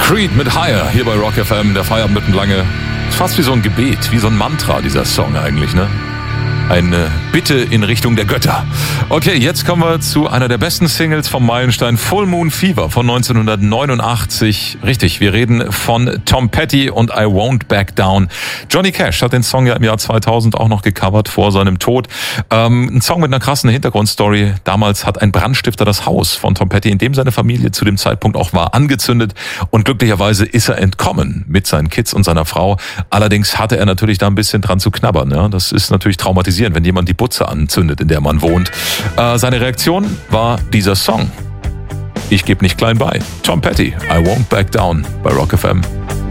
Creed mit Higher hier bei Rock FM, der Feierabendlange. Ist fast wie so ein Gebet, wie so ein Mantra, dieser Song eigentlich, ne? Eine Bitte in Richtung der Götter. Okay, jetzt kommen wir zu einer der besten Singles vom Meilenstein, Full Moon Fever von 1989. Richtig, wir reden von Tom Petty und I Won't Back Down. Johnny Cash hat den Song ja im Jahr 2000 auch noch gecovert vor seinem Tod. Ein Song mit einer krassen Hintergrundstory. Damals hat ein Brandstifter das Haus von Tom Petty, in dem seine Familie zu dem Zeitpunkt auch war, angezündet. Und glücklicherweise ist er entkommen mit seinen Kids und seiner Frau. Allerdings hatte er natürlich da ein bisschen dran zu knabbern. Ja? Das ist natürlich traumatisierend, wenn jemand die Butze anzündet, in der man wohnt. Seine Reaktion war dieser Song. Ich gebe nicht klein bei. Tom Petty, I Won't Back Down bei Rock FM.